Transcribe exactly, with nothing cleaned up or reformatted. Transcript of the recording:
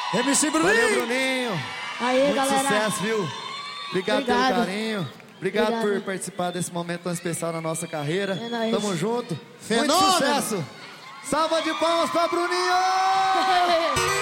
M C Bruninho. Valeu, Bruninho. Aí, Muito galera. sucesso, viu? Obrigado, Obrigado. pelo carinho. Obrigado, Obrigado por participar desse momento tão especial na nossa carreira. É nóis. Tamo junto. Fenômeno. Muito sucesso. Salva de palmas pra Bruninho!